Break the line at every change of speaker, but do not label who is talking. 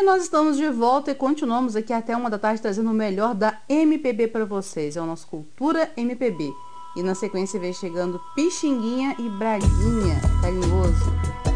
nós estamos de volta e continuamos aqui até 1 da tarde trazendo o melhor da MPB para vocês. É o nosso Cultura MPB. E na sequência vem chegando Pixinguinha e Braguinha, Carinhoso.